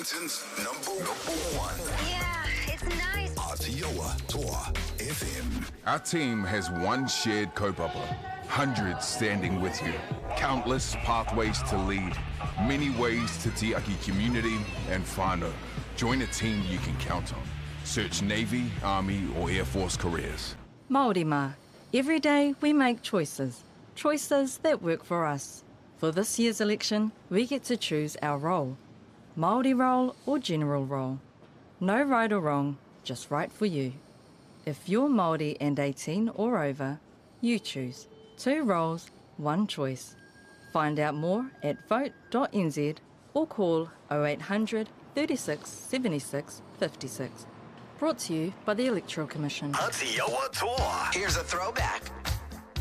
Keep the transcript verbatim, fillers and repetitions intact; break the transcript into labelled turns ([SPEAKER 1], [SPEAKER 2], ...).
[SPEAKER 1] Wellington's number, number one.
[SPEAKER 2] Yeah, it's nice.
[SPEAKER 1] Aotearoa Toa F M.
[SPEAKER 3] Our team has one shared kaupapa, hundreds standing with you, countless pathways to lead, many ways to tiaki community and whānau. Join a team you can count on. Search Navy, Army or Air Force careers.
[SPEAKER 4] Māori mā. Every day we make choices. Choices that work for us. For this year's election, we get to choose our role. Māori role or general role. No right or wrong, just right for you. If you're Māori and eighteen or over, you choose. Two roles, one choice. Find out more at vote dot n z or call oh eight hundred, thirty-six, seventy-six, fifty-six. Brought to you by the Electoral Commission.
[SPEAKER 1] Aotearoa Toa.
[SPEAKER 5] Here's a throwback.